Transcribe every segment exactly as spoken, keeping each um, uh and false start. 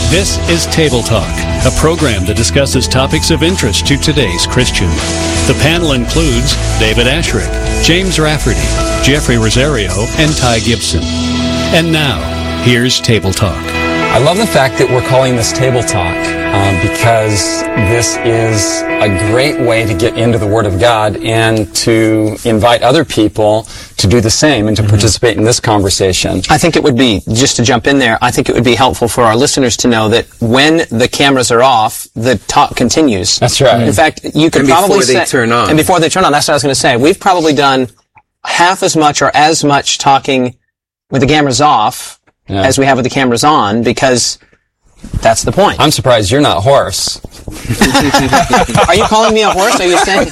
This is Table Talk, a program that discusses topics of interest to today's Christian. The panel includes David Asherick, James Rafferty, Jeffrey Rosario, and Ty Gibson. And now, here's Table Talk. I love the fact that we're calling this Table Talk um, because this is a great way to get into the Word of God and to invite other people to do the same and to mm-hmm. participate in this conversation. I think it would be, just to jump in there, I think it would be helpful for our listeners to know that when the cameras are off, the talk continues. That's right. In fact, you could and probably before they say, turn on. And before they turn on, that's what I was going to say. We've probably done half as much or as much talking with the cameras off yeah. as we have with the cameras on, because that's the point. I'm surprised you're not hoarse. Are you calling me a horse? Are you saying?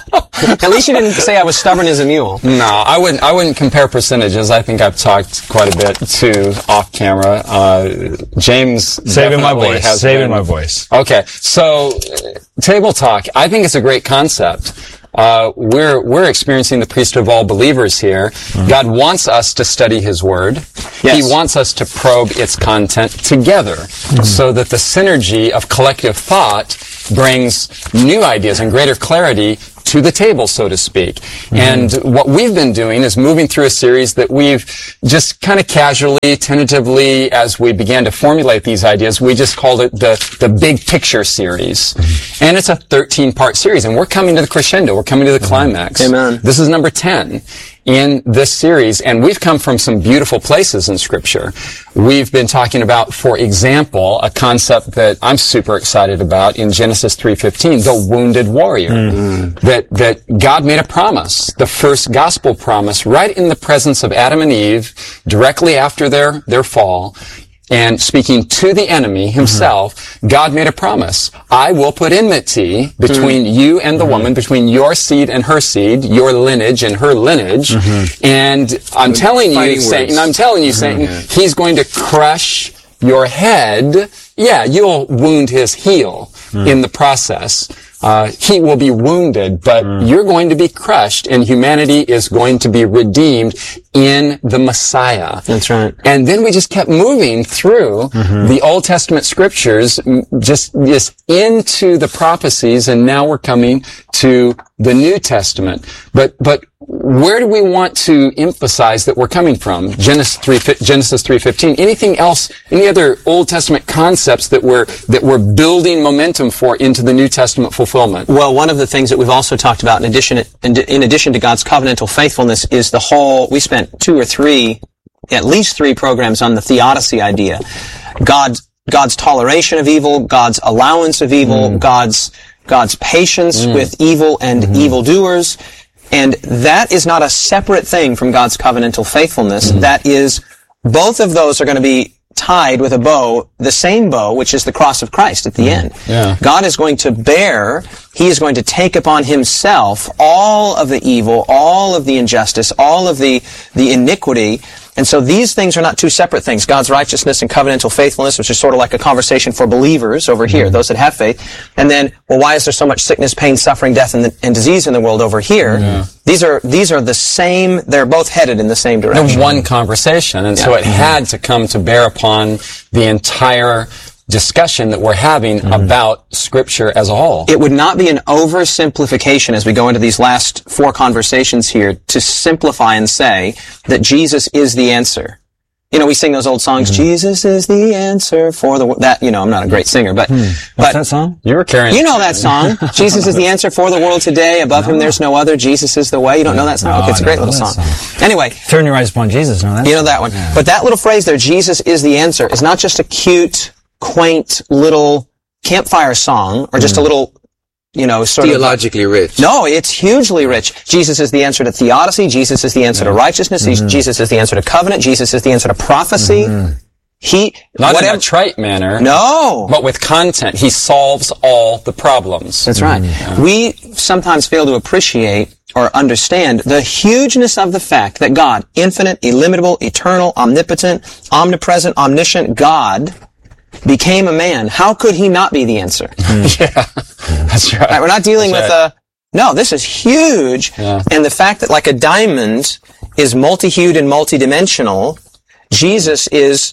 At least you didn't say I was stubborn as a mule. No, I wouldn't. I wouldn't compare percentages. I think I've talked quite a bit to off camera. Uh, James saving my voice. Has saving been, my voice. Okay, so uh, Table Talk. I think it's a great concept. Uh, we're, we're experiencing the priesthood of all believers here. Mm-hmm. God wants us to study His Word. Yes. He wants us to probe its content together mm-hmm. so that the synergy of collective thought brings new ideas and greater clarity to the table, so to speak. Mm-hmm. And what we've been doing is moving through a series that we've just kind of casually, tentatively, as we began to formulate these ideas, we just called it the, the Big Picture series. Mm-hmm. And it's a thirteen-part series, and we're coming to the crescendo. We're coming to the climax. Amen. This is number ten in this series, and we've come from some beautiful places in Scripture. We've been talking about, for example, a concept that I'm super excited about in Genesis three fifteen, the wounded warrior. Mm-hmm. That, that God made a promise, the first gospel promise, right in the presence of Adam and Eve, directly after their, their fall. And speaking to the enemy himself, mm-hmm. God made a promise. I will put enmity between mm-hmm. you and the mm-hmm. woman, between your seed and her seed, your lineage and her lineage. Mm-hmm. And I'm With telling you, Satan, I'm telling you, mm-hmm. Satan, he's going to crush your head. Yeah, you'll wound his heel mm-hmm. in the process. Uh, he will be wounded, but mm. you're going to be crushed, and humanity is going to be redeemed in the Messiah. That's right. And then we just kept moving through mm-hmm. the Old Testament scriptures, just, just into the prophecies, and now we're coming to the New Testament. But, but where do we want to emphasize that we're coming from? Genesis three, Genesis three fifteen. Anything else? Any other Old Testament concepts that we're that we're building momentum for into the New Testament fulfillment? Well, one of the things that we've also talked about, in addition in addition to God's covenantal faithfulness, is the whole. We spent two or three, at least three programs on the theodicy idea. God's God's toleration of evil, God's allowance of evil, mm. God's God's patience mm. with evil and mm-hmm. evildoers. And that is not a separate thing from God's covenantal faithfulness. Mm-hmm. That is, both of those are going to be tied with a bow, the same bow, which is the cross of Christ at the mm-hmm. end. Yeah. God is going to bear, He is going to take upon Himself all of the evil, all of the injustice, all of the, the iniquity. And so these things are not two separate things. God's righteousness and covenantal faithfulness, which is sort of like a conversation for believers over here, mm-hmm. those that have faith. And then, well, why is there so much sickness, pain, suffering, death, and, and disease in the world over here? Yeah. These are these are the same, they're both headed in the same direction. In one conversation. And yeah. so it mm-hmm. had to come to bear upon the entire discussion that we're having mm. about Scripture as a whole. It would not be an oversimplification as we go into these last four conversations here to simplify and say that Jesus is the answer. You know, we sing those old songs, mm-hmm. Jesus is the answer for the, that, you know, I'm not a great singer, but, hmm. but. What's that song? You were carrying. You know that song. Jesus is the answer for the world today. Above no. Him there's no other. Jesus is the way. You don't know that song? No, okay, it's a great little song. song. Anyway. Turn your eyes upon Jesus. No, that's you know that one. Yeah. But that little phrase there, Jesus is the answer, is not just a cute, quaint little campfire song, or just mm. a little, you know, sort theologically of... rich. No, it's hugely rich. Jesus is the answer to theodicy. Jesus is the answer yeah. to righteousness. Mm-hmm. Jesus is the answer to covenant. Jesus is the answer to prophecy. Mm-hmm. He... Not whatever, in a trite manner. No! But with content. He solves all the problems. That's right. Mm-hmm. We sometimes fail to appreciate or understand the hugeness of the fact that God, infinite, illimitable, eternal, omnipotent, omnipresent, omniscient God, became a man. How could He not be the answer? Mm. Yeah, that's right. right. We're not dealing that's with right. a, no, this is huge. Yeah. And the fact that like a diamond is multi-hued and multi-dimensional, Jesus is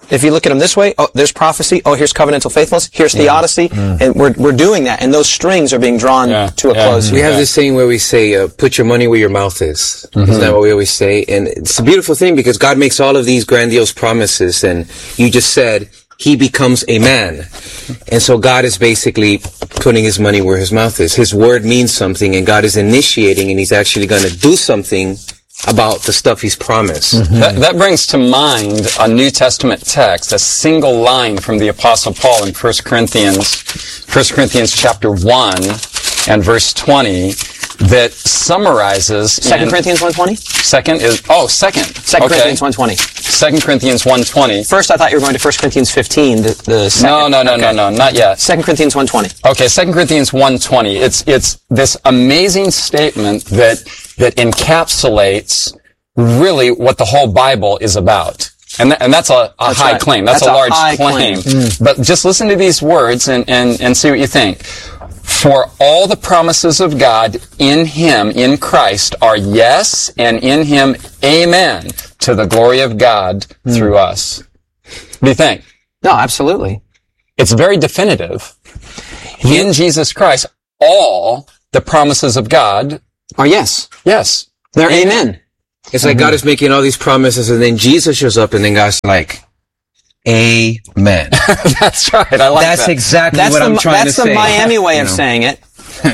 If you look at them this way, oh, there's prophecy. Oh, here's covenantal faithfulness. Here's theodicy. Mm. And we're, we're doing that. And those strings are being drawn yeah. to a yeah. close. We have this saying where we say, uh, put your money where your mouth is. Mm-hmm. Isn't that what we always say? And it's a beautiful thing because God makes all of these grandiose promises. And you just said, he becomes a man. And so God is basically putting his money where his mouth is. His word means something and God is initiating and he's actually going to do something about the stuff he's promised. Mm-hmm. That, that brings to mind a New Testament text, a single line from the Apostle Paul in First Corinthians, First Corinthians chapter one and verse twenty, that summarizes... Second Corinthians one twenty? Second is... Oh, second. Second okay. Corinthians one twenty. Second Corinthians one twenty. First, I thought you were going to First Corinthians fifteen, the, the second. No, no, no, okay. no, no, not yet. Second Corinthians one twenty. Okay, Second Corinthians one twenty. It's, it's this amazing statement that, that encapsulates really what the whole Bible is about. And, th- and that's a, a that's high right. claim. That's, that's a large a claim. claim. Mm. But just listen to these words and, and, and see what you think. For all the promises of God in him, in Christ, are yes, and in him, amen, to the glory of God mm. through us. What do you think? No, absolutely. It's very definitive. In Jesus Christ, all the promises of God are yes. Yes. They're amen. amen. It's like mm-hmm. God is making all these promises and then Jesus shows up and then God's like, amen. That's right. I like that's that. exactly that's what the, I'm trying to say. That's the Miami way of know. saying it.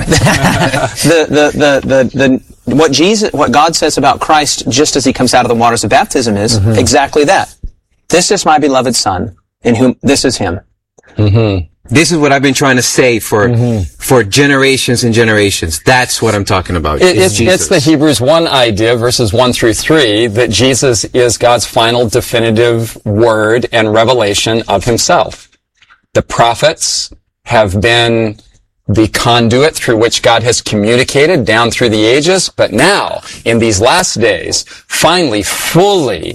the, the, the, the, the, what Jesus, what God says about Christ just as he comes out of the waters of baptism is mm-hmm. exactly that. This is my beloved Son, in whom, this is him. Mm-hmm. This is what I've been trying to say for mm-hmm. for generations and generations. That's what I'm talking about. It, it's, it's the Hebrews one idea, verses one through three, that Jesus is God's final definitive word and revelation of himself. The prophets have been the conduit through which God has communicated down through the ages, but now, in these last days, finally, fully,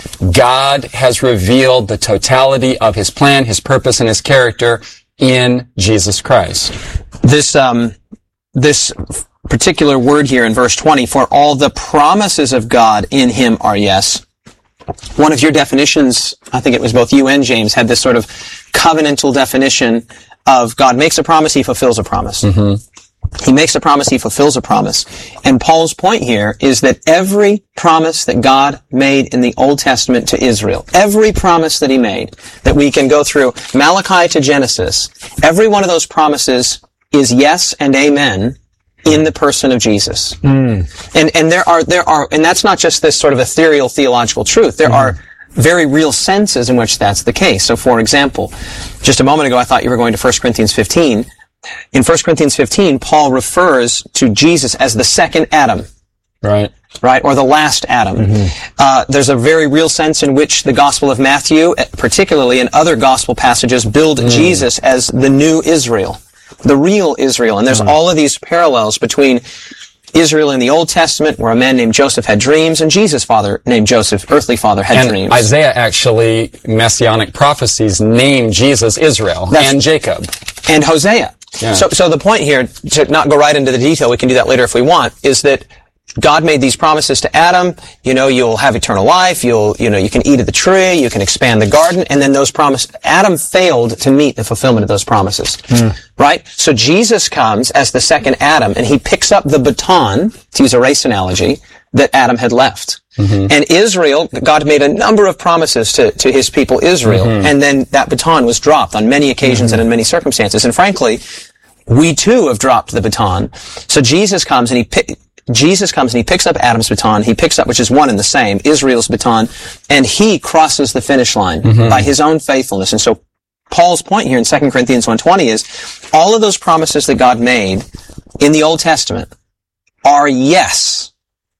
God has revealed the totality of his plan, his purpose, and his character in Jesus Christ. This, um, this particular word here in verse twenty, for all the promises of God in him are yes. One of your definitions, I think it was both you and James, had this sort of covenantal definition of God makes a promise, he fulfills a promise. Mm-hmm. He makes a promise, he fulfills a promise. And Paul's point here is that every promise that God made in the Old Testament to Israel, every promise that he made, that we can go through Malachi to Genesis, every one of those promises is yes and amen in the person of Jesus. Mm. And, and there are, there are, and that's not just this sort of ethereal theological truth. There mm. are very real senses in which that's the case. So for example, just a moment ago I thought you were going to First Corinthians fifteen. In First Corinthians fifteen, Paul refers to Jesus as the second Adam. Right. Right? Or the last Adam. Mm-hmm. Uh, there's a very real sense in which the Gospel of Matthew, particularly in other Gospel passages, build mm. Jesus as the new Israel. The real Israel. And there's mm. all of these parallels between Israel in the Old Testament, where a man named Joseph had dreams, and Jesus' father named Joseph, earthly father, had and dreams. Isaiah actually, messianic prophecies, name Jesus Israel That's, and Jacob. And Hosea. Yeah. So, so the point here, to not go right into the detail, we can do that later if we want, is that God made these promises to Adam. You know, you'll have eternal life. You'll, you know, you can eat of the tree. You can expand the garden. And then those promises, Adam failed to meet the fulfillment of those promises. Mm. Right? So Jesus comes as the second Adam, and he picks up the baton, to use a race analogy, that Adam had left. Mm-hmm. And Israel, God made a number of promises to, to his people Israel, mm-hmm. and then that baton was dropped on many occasions mm-hmm. and in many circumstances. And frankly, we too have dropped the baton. So Jesus comes and he pick, Jesus comes and he picks up Adam's baton. He picks up, which is one and the same, Israel's baton, and he crosses the finish line mm-hmm. by his own faithfulness. And so Paul's point here in Second Corinthians one twenty is all of those promises that God made in the Old Testament are yes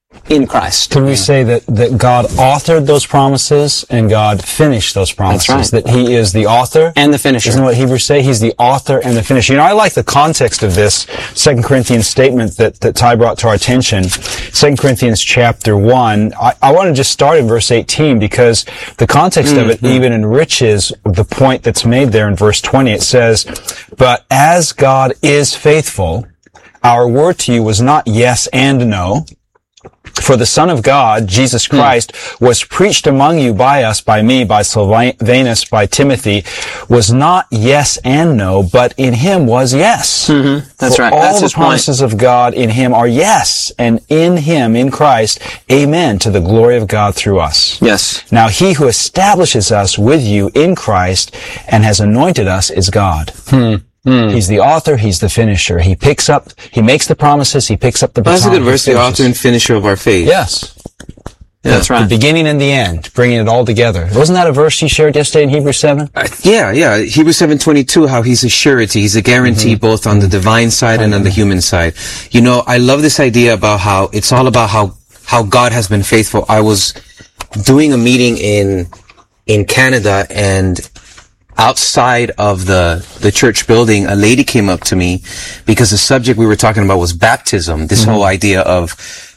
in Christ. Can we say that, that God authored those promises and God finished those promises? That's right. That he is the author and the finisher. Isn't what Hebrews say? He's the author and the finisher. You know, I like the context of this Second Corinthians statement that, that Ty brought to our attention. Second Corinthians chapter one. I, I want to just start in verse eighteen because the context mm-hmm. of it even enriches the point that's made there in verse twenty. It says, "But as God is faithful, our word to you was not yes and no, For the Son of God, Jesus Christ, mm. was preached among you by us, by me, by Silvanus, by Timothy, was not yes and no, but in him was yes. Mm-hmm. That's For right. all That's the his promises point. of God in him are yes, and in him, in Christ, amen, to the glory of God through us. Yes. Now he who establishes us with you in Christ and has anointed us is God. Hmm. Mm. He's the author, he's the finisher. He picks up, he makes the promises, he picks up the baton. That's a good verse, the author and finisher of our faith. Yes. Yeah, that's right. The beginning and the end, bringing it all together. Wasn't that a verse you shared yesterday in Hebrews seven? Uh, yeah, yeah. Hebrews seven twenty-two, how he's a surety, he's a guarantee mm-hmm. both on the divine side and on the human side. You know, I love this idea about how it's all about how, how God has been faithful. I was doing a meeting in, in Canada, and outside of the, the church building, a lady came up to me because the subject we were talking about was baptism. This mm-hmm. whole idea of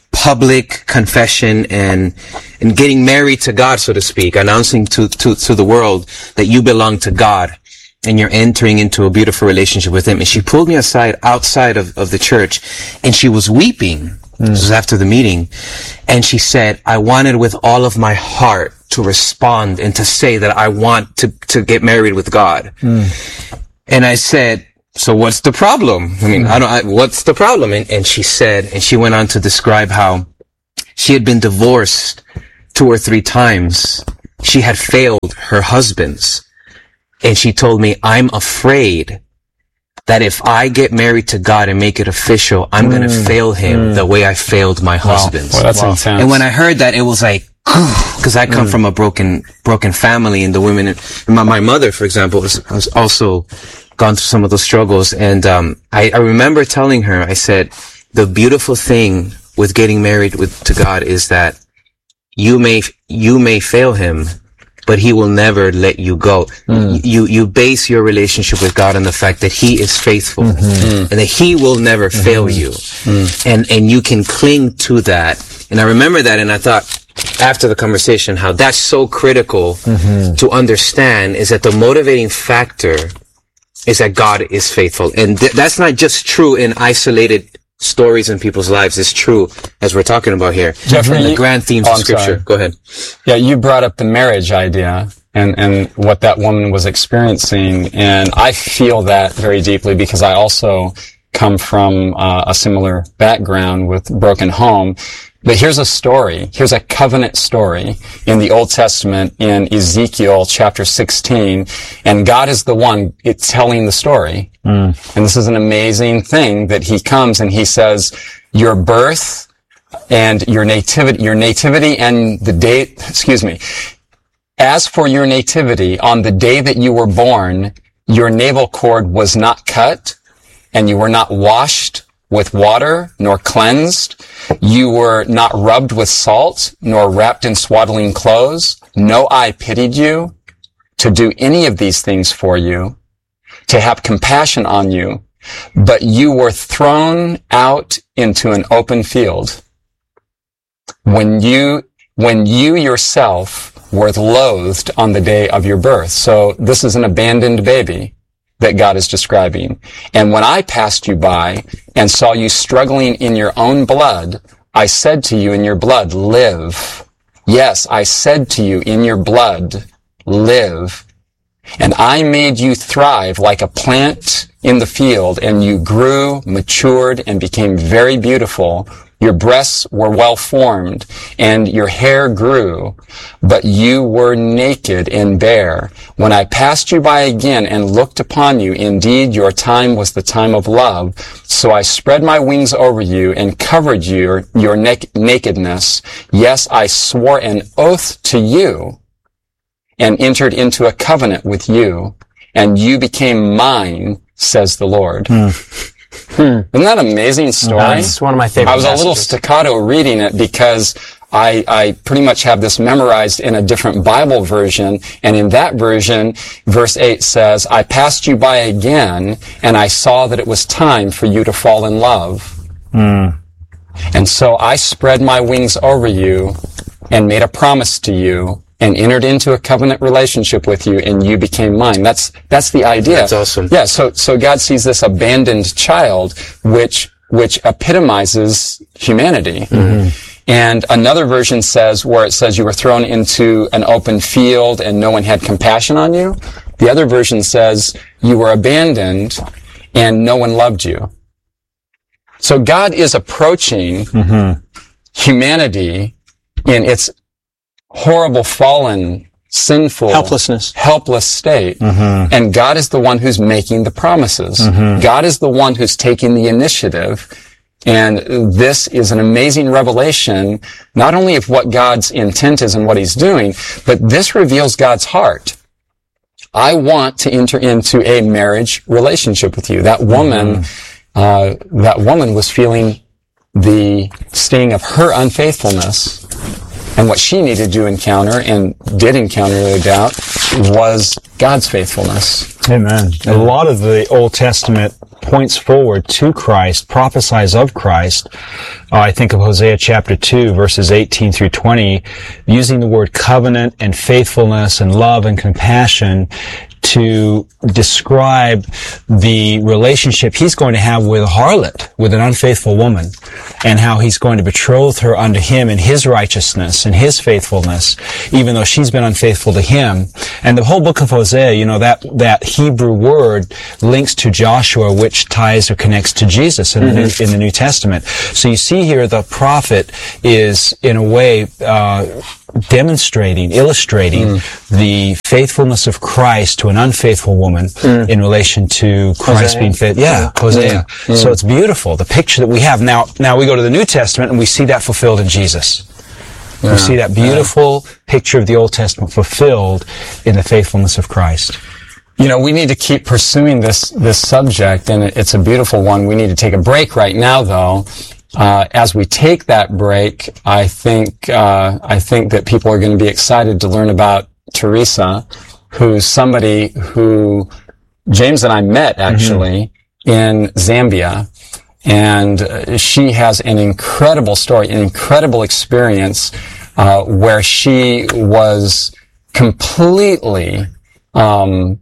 public confession and, and getting married to God, so to speak, announcing to, to, to the world that you belong to God and you're entering into a beautiful relationship with Him. And she pulled me aside outside of, of the church, and she was weeping. Mm. This was after the meeting. And she said, I wanted with all of my heart to respond and to say that I want to, to get married with God. Mm. And I said, so what's the problem? I mean, mm. I don't, I, what's the problem? And, and she said, and she went on to describe how she had been divorced two or three times. She had failed her husbands. And she told me, I'm afraid that if I get married to God and make it official, I'm mm. going to fail Him mm. the way I failed my wow. husbands. Well, that's wow. intense. And when I heard that, it was like, because I come mm. from a broken, broken family, and the women, and my, my mother, for example, was, was also gone through some of those struggles. And, um, I, I remember telling her, I said, the beautiful thing with getting married with, to God is that you may, you may fail Him, but He will never let you go. Mm. You, you base your relationship with God on the fact that He is faithful mm-hmm. and that He will never mm-hmm. fail you. Mm. And, and you can cling to that. And I remember that, and I thought, after the conversation, how that's so critical mm-hmm. to understand, is that the motivating factor is that God is faithful. And th- that's not just true in isolated stories in people's lives. It's true, as we're talking about here, Jeffrey, in the grand themes oh, of Scripture. Sorry. Go ahead. Yeah, you brought up the marriage idea and, and what that woman was experiencing. And I feel that very deeply because I also come from uh, a similar background with broken home. But here's a story. Here's a covenant story in the Old Testament in Ezekiel chapter sixteen. And God is the one it's telling the story. Mm. And this is an amazing thing that He comes and He says, your birth and your nativity, your nativity and the day, excuse me. As for your nativity, on the day that you were born, your navel cord was not cut and you were not washed with water, nor cleansed. You were not rubbed with salt, nor wrapped in swaddling clothes. No eye pitied you to do any of these things for you, to have compassion on you, but you were thrown out into an open field. When you, when you yourself were loathed on the day of your birth. So this is an abandoned baby that God is describing. And when I passed you by and saw you struggling in your own blood, I said to you in your blood, live. Yes, I said to you in your blood, live. And I made you thrive like a plant in the field, and you grew, matured, and became very beautiful. Your breasts were well formed, and your hair grew, but you were naked and bare. When I passed you by again and looked upon you, indeed your time was the time of love. So I spread my wings over you and covered your, your na- nakedness. Yes, I swore an oath to you and entered into a covenant with you, and you became mine, says the Lord. Mm. Hmm. Isn't that an amazing story? That's one of my favorite I was passages. a little staccato reading it because I, I pretty much have this memorized in a different Bible version. And in that version, verse eight says, I passed you by again, and I saw that it was time for you to fall in love. Hmm. And so I spread my wings over you and made a promise to you and entered into a covenant relationship with you, and you became mine. That's, that's the idea. That's awesome. Yeah, so, so God sees this abandoned child, which, which epitomizes humanity. Mm-hmm. And another version says, where it says you were thrown into an open field and no one had compassion on you. The other version says you were abandoned and no one loved you. So God is approaching mm-hmm. humanity in its horrible, fallen, sinful, helplessness, helpless state. Mm-hmm. And God is the one who's making the promises. Mm-hmm. God is the one who's taking the initiative. And this is an amazing revelation, not only of what God's intent is and what he's doing, but this reveals God's heart. I want to enter into a marriage relationship with you. That woman, mm-hmm. uh, that woman was feeling the sting of her unfaithfulness. And what she needed to encounter, and did encounter, no doubt, was God's faithfulness. Amen. A lot of the Old Testament points forward to Christ, prophesies of Christ. Uh, I think of Hosea chapter two, verses eighteen through twenty, using the word covenant and faithfulness and love and compassion to describe the relationship he's going to have with a harlot, with an unfaithful woman, and how he's going to betroth her unto him in his righteousness and his faithfulness, even though she's been unfaithful to him. And the whole book of Hosea, you know, that, that Hebrew word links to Joshua, which ties or connects to Jesus in, mm-hmm. the, New, in the New Testament. So you see here the prophet is, in a way, uh, demonstrating, illustrating mm. the faithfulness of Christ to an unfaithful woman mm. in relation to Christ Hosea. being faithful. Yeah, Hosea. Mm. So it's beautiful, the picture that we have. Now, now we go to the New Testament and we see that fulfilled in Jesus. Yeah. We see that beautiful yeah. picture of the Old Testament fulfilled in the faithfulness of Christ. You know, we need to keep pursuing this, this subject, and it's a beautiful one. We need to take a break right now, though. Uh, as we take that break, I think, uh, I think that people are going to be excited to learn about Teresa, who's somebody who James and I met actually mm-hmm. in Zambia. And uh, she has an incredible story, an incredible experience, uh, where she was completely, um,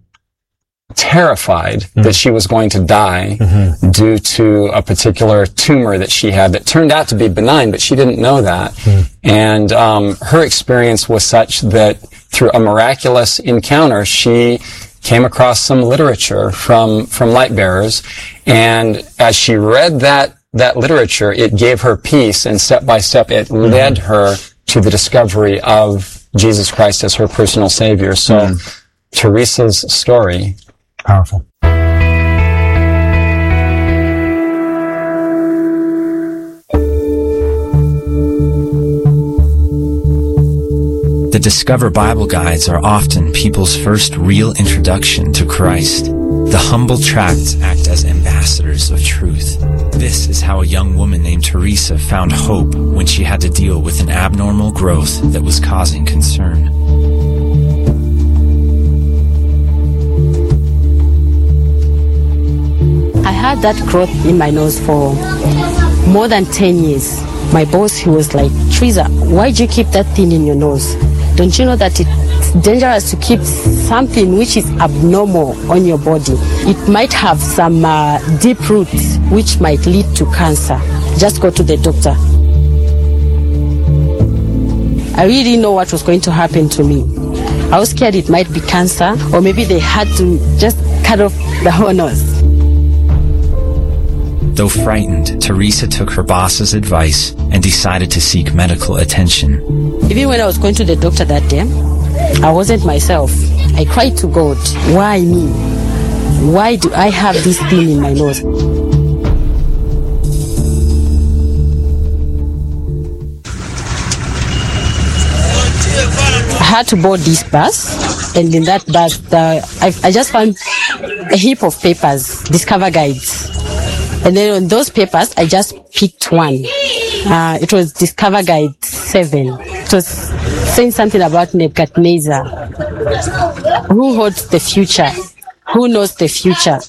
terrified mm-hmm. that she was going to die mm-hmm. due to a particular tumor that she had that turned out to be benign, but she didn't know that. Mm-hmm. And um, her experience was such that through a miraculous encounter, she came across some literature from from light bearers, and as she read that that literature, it gave her peace, and step by step, it mm-hmm. led her to the discovery of Jesus Christ as her personal Savior. So, mm-hmm. Teresa's story. Powerful. The Discover Bible Guides are often people's first real introduction to Christ. The humble tracts act as ambassadors of truth. This is how a young woman named Teresa found hope when she had to deal with an abnormal growth that was causing concern. I had that growth in my nose for more than ten years. My boss, he was like, Teresa, why do you keep that thing in your nose? Don't you know that it's dangerous to keep something which is abnormal on your body? It might have some uh, deep roots which might lead to cancer. Just go to the doctor. I really didn't know what was going to happen to me. I was scared it might be cancer, or maybe they had to just cut off the whole nose. Though frightened, Teresa took her boss's advice and decided to seek medical attention. Even when I was going to the doctor that day, I wasn't myself. I cried to God, why me? Why do I have this thing in my nose? I had to board this bus, and in that bus, the, I, I just found a heap of papers, Discover Guides. And then on those papers, I just picked one. Uh, it was Discover Guide seven. It was saying something about Nebuchadnezzar. Who holds the future? Who knows the future?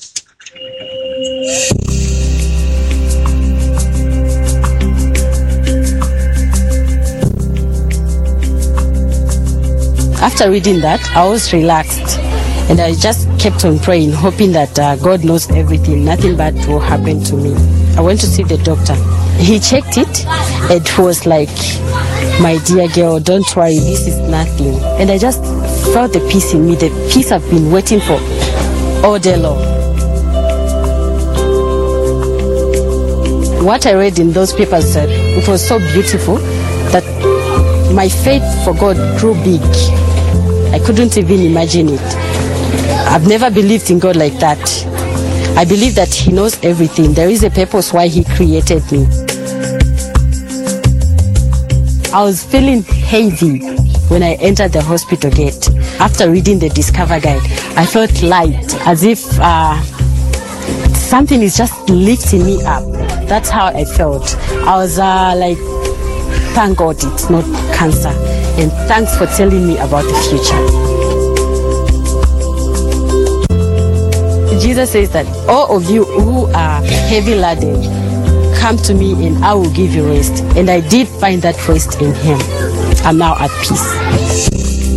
After reading that, I was relaxed. And I just kept on praying, hoping that uh, God knows everything. Nothing bad will happen to me. I went to see the doctor. he checked it. It was like, my dear girl, don't worry, this is nothing. And I just felt the peace in me, the peace I've been waiting for all day long. What I read in those papers, uh, it was so beautiful that my faith for God grew big. I couldn't even imagine it. I've never believed in God like that. I believe that He knows everything. There is a purpose why He created me. I was feeling heavy when I entered the hospital gate. After reading the Discover Guide, I felt light, as if uh, something is just lifting me up. That's how I felt. I was uh, like, thank God it's not cancer. And thanks for telling me about the future. Jesus says that all of you who are heavy laden, come to me and I will give you rest. And I did find that rest in Him. I'm now at peace.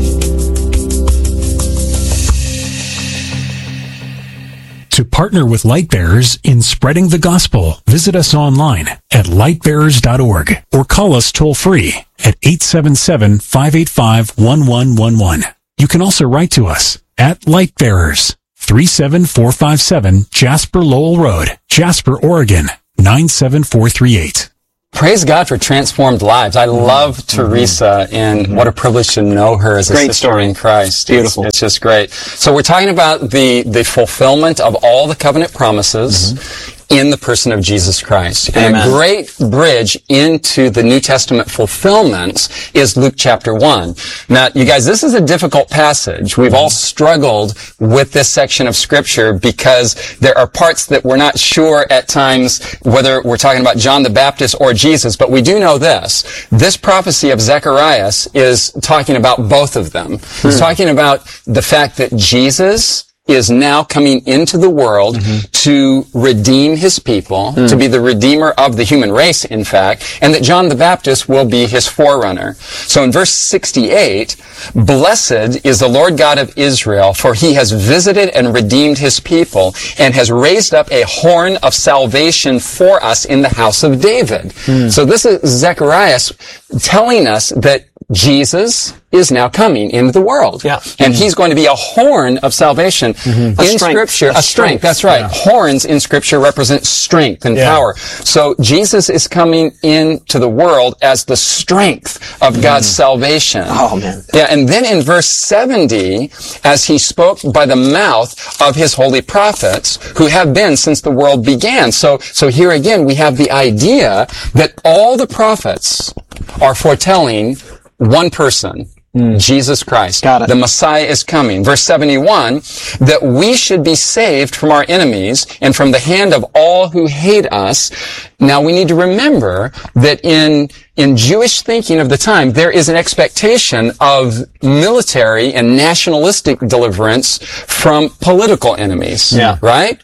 To partner with Lightbearers in spreading the gospel, visit us online at lightbearers dot org or call us toll free at eight seven seven, five eight five, one one one one. You can also write to us at Lightbearers, three seven four five seven Jasper Lowell Road, Jasper, Oregon, nine seven four three eight. Praise God for transformed lives. I love mm-hmm. Teresa, and what a privilege to know her as a great sister story. in Christ. Beautiful. It's, it's just great. So we're talking about the, the fulfillment of all the covenant promises mm-hmm. in the person of Jesus Christ. And Amen. a great bridge into the New Testament fulfillments is Luke chapter one. Now, you guys, this is a difficult passage. We've all struggled with this section of Scripture because there are parts that we're not sure at times whether we're talking about John the Baptist or Jesus, but we do know this. This prophecy of Zacharias is talking about both of them. Hmm. It's talking about the fact that Jesus is now coming into the world mm-hmm. to redeem His people, mm. to be the redeemer of the human race, in fact, and that John the Baptist will be His forerunner. So in verse sixty-eight, blessed is the Lord God of Israel, for He has visited and redeemed His people, and has raised up a horn of salvation for us in the house of David. Mm. So this is Zacharias telling us that Jesus is now coming into the world. Yeah. And mm-hmm. He's going to be a horn of salvation mm-hmm. in Scripture. A, a strength. strength. That's right. Yeah. Horns in Scripture represent strength and yeah. power. So Jesus is coming into the world as the strength of mm. God's salvation. Oh, man. Yeah. And then in verse seventy, as He spoke by the mouth of His holy prophets, who have been since the world began. So, so here again, we have the idea that all the prophets are foretelling one person, mm. Jesus Christ. Got it. The Messiah is coming. Verse seventy-one, that we should be saved from our enemies and from the hand of all who hate us. Now we need to remember that in in Jewish thinking of the time, there is an expectation of military and nationalistic deliverance from political enemies. Yeah. Right?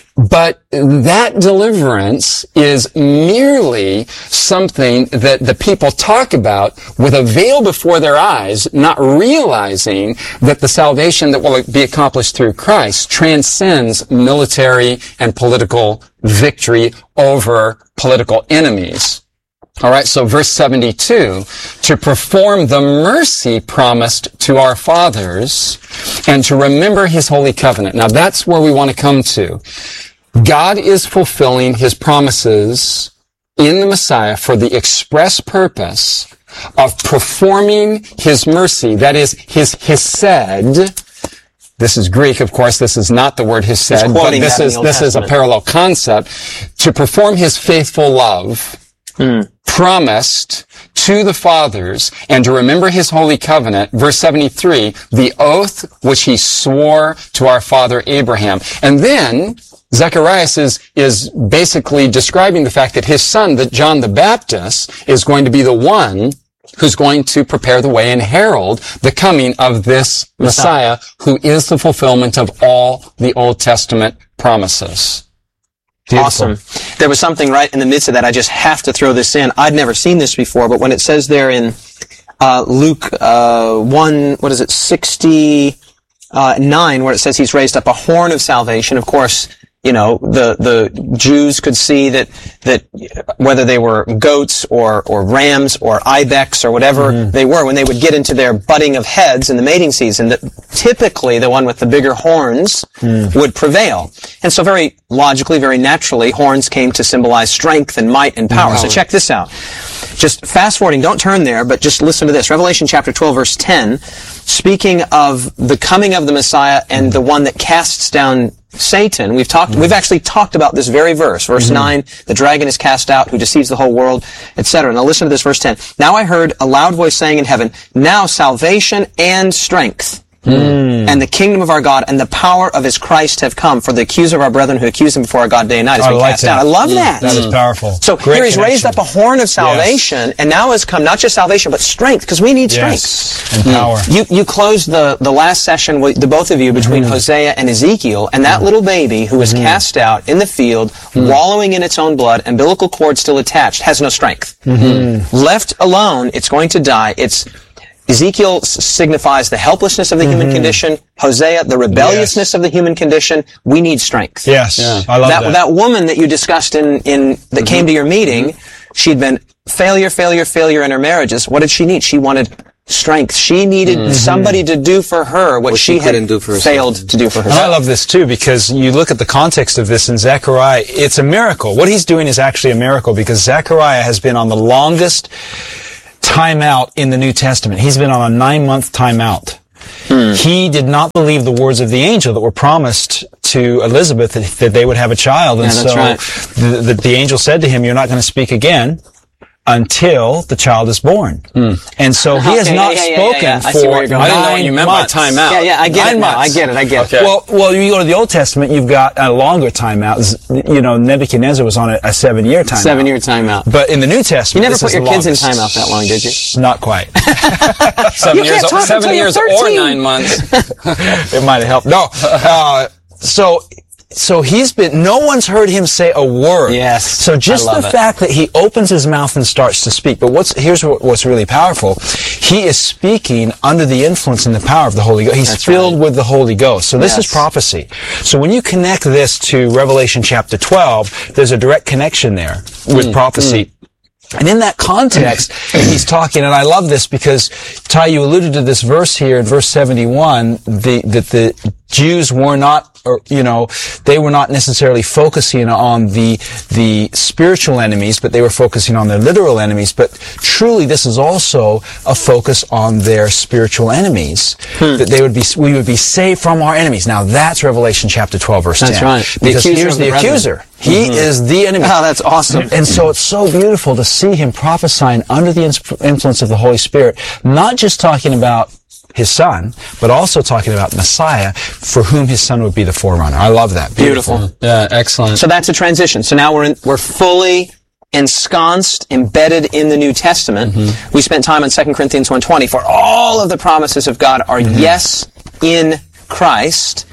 But that deliverance is merely something that the people talk about with a veil before their eyes, not realizing that the salvation that will be accomplished through Christ transcends military and political victory over political enemies. All right, so verse seventy-two, to perform the mercy promised to our fathers and to remember His holy covenant. Now that's where we want to come to. God is fulfilling His promises in the Messiah for the express purpose of performing His mercy. That is, His hesed. This is Greek, of course. This is not the word hesed, but this is, this is a parallel concept. To perform His faithful love, Hmm. promised to the fathers, and to remember His holy covenant, verse seventy-three, the oath which He swore to our father Abraham. And then Zacharias is, is basically describing the fact that his son, that John the Baptist, is going to be the one who's going to prepare the way and herald the coming of this Messiah, who is the fulfillment of all the Old Testament promises. Beautiful. Awesome. There was something right in the midst of that. I just have to throw this in. I'd never seen this before, but when it says there in uh, Luke uh, one, what is it, sixty-nine, where it says He's raised up a horn of salvation. Of course, you know, the, the Jews could see that, that whether they were goats or, or rams or ibex or whatever mm-hmm. they were, when they would get into their butting of heads in the mating season, that typically the one with the bigger horns mm. would prevail. And so very logically, very naturally, horns came to symbolize strength and might and power. Mm-hmm. So check this out. Just fast forwarding, don't turn there, but just listen to this. Revelation chapter twelve, verse ten, speaking of the coming of the Messiah and mm-hmm. the one that casts down Satan. We've talked, mm-hmm. we've actually talked about this very verse. Verse mm-hmm. nine, the dragon is cast out who deceives the whole world, et cetera. Now listen to this, verse ten. Now I heard a loud voice saying in heaven, now salvation and strength. Mm. And the kingdom of our God and the power of his Christ have come, for the accuser of our brethren who accuse him before our God day and night has I been like cast that. down. I love mm. that. That is powerful. So Great here he's connection. raised up a horn of salvation, yes. and now has come not just salvation, but strength, because we need strength. Yes. And power. You, you closed the, the last session with the both of you between mm-hmm. Hosea and Ezekiel, and that mm-hmm. little baby who was mm-hmm. cast out in the field, mm-hmm. wallowing in its own blood, umbilical cord still attached, has no strength. Mm-hmm. Left alone, it's going to die. It's Ezekiel signifies the helplessness of the mm-hmm. human condition. Hosea, the rebelliousness yes. of the human condition. We need strength. Yes, yeah. I love that, that. That woman that you discussed in, in that mm-hmm. came to your meeting, mm-hmm. she'd been failure, failure, failure in her marriages. What did she need? She wanted strength. She needed mm-hmm. somebody to do for her what, what she, she had do for failed to do for herself. And I love this too, because you look at the context of this in Zechariah, it's a miracle. What he's doing is actually a miracle, because Zechariah has been on the longest timeout in the New Testament. He's been on a nine-month timeout. Hmm. He did not believe the words of the angel that were promised to Elizabeth, that, that they would have a child. And yeah, that's so right. the, the, the angel said to him, you're not going to speak again until the child is born. Hmm. And so he has okay, not yeah, yeah, spoken yeah, yeah. I for see where you're going. nine I didn't know what you meant by months. time out. Yeah, yeah, I get Nine it now. I months. get it. I get Okay. it. Well, well, you go to the Old Testament, you've got a longer timeout. You know, Nebuchadnezzar was on a, a seven-year timeout. Seven-year timeout. But in the New Testament, You never this put is your the kids in longest. timeout that long, did you? Not quite. Seven You years, can't talk seven until you're years or thirteen. nine months. It might have helped. No. Uh, so, so he's been, no one's heard him say a word. Yes. So just I the love it. fact that he opens his mouth and starts to speak. But what's, here's what, what's really powerful. He is speaking under the influence and the power of the Holy Ghost. He's That's filled right. with the Holy Ghost. So this Yes. is prophecy. So when you connect this to Revelation chapter twelve, there's a direct connection there with Mm. prophecy. Mm. And in that context, he's talking, and I love this because, Ty, you alluded to this verse here in verse seventy-one, the, that the Jews were not, or, you know, they were not necessarily focusing on the, the spiritual enemies, but they were focusing on their literal enemies. But truly, this is also a focus on their spiritual enemies. Hmm. That they would be, we would be saved from our enemies. Now, that's Revelation chapter twelve, verse That's ten. right. The Because accuser here's of the the brethren. accuser. He Mm-hmm. is the enemy. Oh, that's awesome. And so it's so beautiful to see him prophesying under the influence of the Holy Spirit, not just talking about his son, but also talking about Messiah, for whom his son would be the forerunner. I love that. Beautiful. Beautiful. Yeah, excellent. So that's a transition. So now we're in, we're fully ensconced, embedded in the New Testament. Mm-hmm. We spent time on Second Corinthians one twenty. For all of the promises of God are mm-hmm. yes in Christ.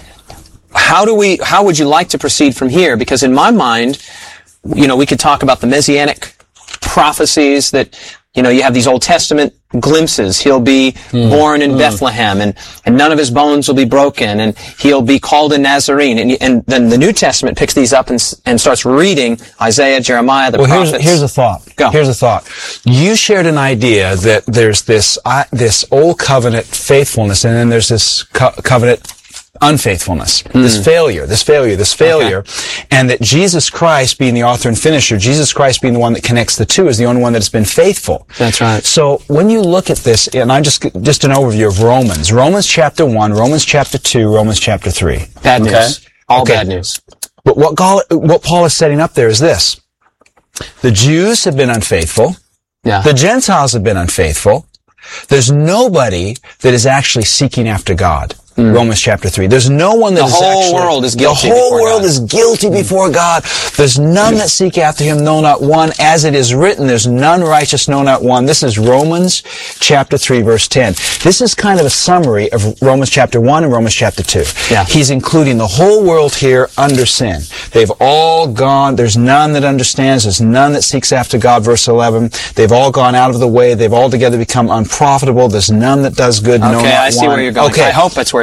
How do we, how would you like to proceed from here? Because in my mind, you know, we could talk about the Messianic prophecies that, you know, you have these Old Testament glimpses. He'll be mm. born in mm. Bethlehem, and, and none of his bones will be broken, and he'll be called a Nazarene. And, and then the New Testament picks these up and, and starts reading Isaiah, Jeremiah, the well, prophets. Here's, here's a thought. Go. Here's a thought. You shared an idea that there's this, uh, this old covenant faithfulness, and then there's this co- covenant unfaithfulness, mm. this failure, this failure, this failure, okay. and that Jesus Christ being the author and finisher, Jesus Christ being the one that connects the two, is the only one that has been faithful. That's right. So when you look at this, and I just, just an overview of Romans, Romans chapter one, Romans chapter two, Romans chapter three. Bad news. Okay? All okay. bad news. But what, God, what Paul is setting up there is this. The Jews have been unfaithful. Yeah. The Gentiles have been unfaithful. There's nobody that is actually seeking after God. Mm. Romans chapter three. There's no one that the is whole actually, world is guilty. The whole before world God. is guilty mm. before God. There's none that seek after him, no, not one. As it is written, there's none righteous, no, not one. This is Romans chapter three, verse ten. This is kind of a summary of Romans chapter one and Romans chapter two. Yeah. He's including the whole world here under sin. They've all gone, there's none that understands, there's none that seeks after God, verse eleven. They've all gone out of the way, they've altogether become unprofitable, there's none that does good, no, not one. Okay, I see where you're going. Okay. I hope that's where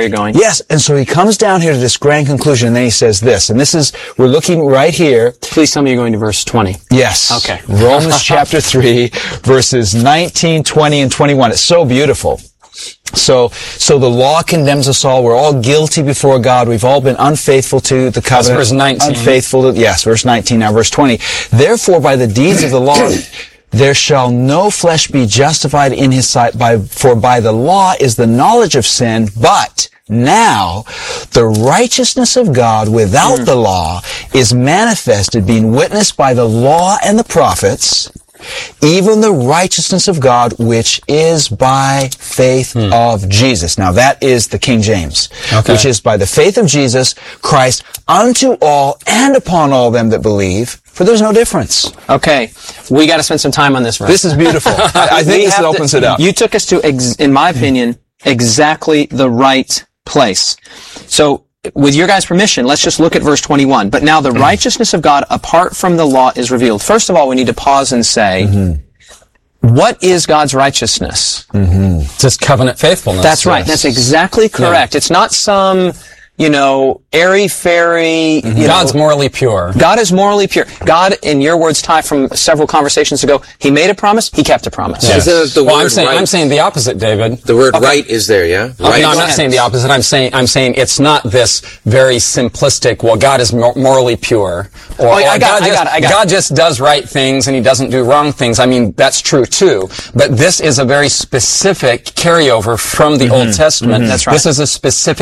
you're going. Yes, and so he comes down here to this grand conclusion, and then he says this, and this is, we're looking right here. Please tell me you're going to verse twenty. Yes. Okay. Romans chapter three, verses nineteen, twenty, and twenty-one. It's so beautiful. So, so the law condemns us all. We're all guilty before God. We've all been unfaithful to the covenant. That's verse nineteen. Unfaithful to, yes, verse nineteen, now verse twenty. Therefore, by the deeds of the law, there shall no flesh be justified in his sight, by, for by the law is the knowledge of sin, but now the righteousness of God without mm. the law is manifested, being witnessed by the law and the prophets, even the righteousness of God, which is by faith hmm. of Jesus. Now that is the King James, okay. which is by the faith of Jesus Christ unto all and upon all them that believe, for there's no difference. Okay, we got to spend some time on this verse. This is beautiful. I, I think this opens to, it up. You took us to, ex, in my opinion, exactly the right place. So, with your guys' permission, let's just look at verse twenty-one. But now the righteousness of God apart from the law is revealed. First of all, we need to pause and say, mm-hmm. what is God's righteousness? Mm-hmm. Just covenant faithfulness. That's right. Yes. That's exactly correct. Yeah. It's not some, you know, airy-fairy... Mm-hmm. You God's know, morally pure. God is morally pure. God, in your words, Ty, from several conversations ago, He made a promise, He kept a promise. Yes. Isn't the well, word I'm saying, right? I'm saying the opposite, David. The word okay. right is there, yeah? Okay, right. no, I'm not saying the opposite. I'm saying, I'm saying it's not this very simplistic, well, God is mor- morally pure. Or, oh, I, or got, God, I, just, got it, I got God it. just does right things and He doesn't do wrong things. I mean, that's true too. But this is a very specific carryover from the mm-hmm. Old Testament. Mm-hmm. That's right. This is a specific